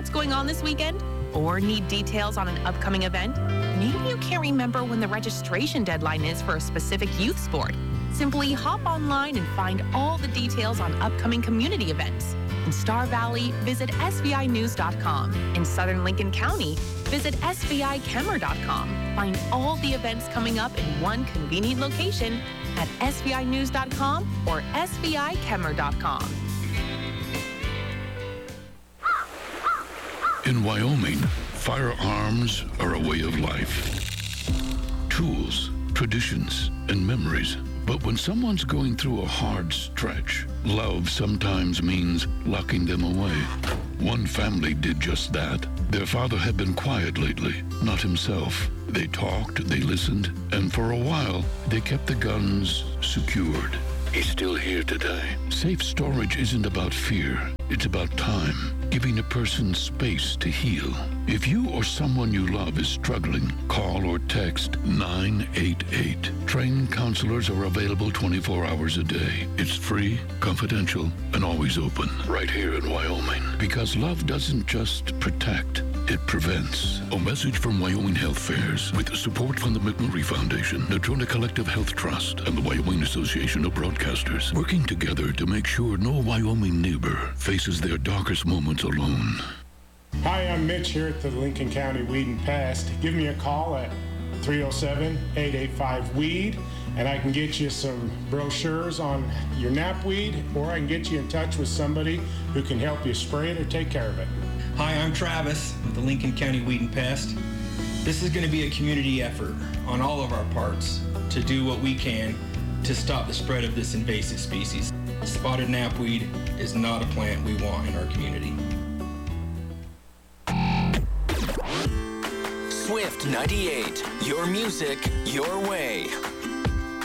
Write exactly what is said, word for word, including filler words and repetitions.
what's going on this weekend? Or need details on an upcoming event? Maybe you can't remember when the registration deadline is for a specific youth sport. Simply hop online and find all the details on upcoming community events. In Star Valley, visit S V I news dot com. In Southern Lincoln County, visit S V I Kemmer dot com. Find all the events coming up in one convenient location at S V I news dot com or S V I Kemmer dot com. In Wyoming, firearms are a way of life. Tools, traditions, and memories. But when someone's going through a hard stretch, love sometimes means locking them away. One family did just that. Their father had been quiet lately, not himself. They talked, they listened, and for a while, they kept the guns secured. He's still here today. Safe storage isn't about fear. It's about time, giving a person space to heal. If you or someone you love is struggling, call or text nine eight eight. Trained counselors are available twenty-four hours a day. It's free, confidential, and always open, right here in Wyoming. Because love doesn't just protect, it prevents. A message from Wyoming Health Fairs with support from the McMurray Foundation, Natrona Collective Health Trust, and the Wyoming Association of Broadcasters, working together to make sure no Wyoming neighbor faces their darkest moments alone. Hi, I'm Mitch here at the Lincoln County Weed and Pest. Give me a call at three oh seven, eight eight five, weed, and I can get you some brochures on your knapweed, or I can get you in touch with somebody who can help you spray it or take care of it. Hi, I'm Travis with the Lincoln County Weed and Pest. This is going to be a community effort on all of our parts to do what we can to stop the spread of this invasive species. Spotted knapweed is not a plant we want in our community. Swift ninety-eight, your music, your way.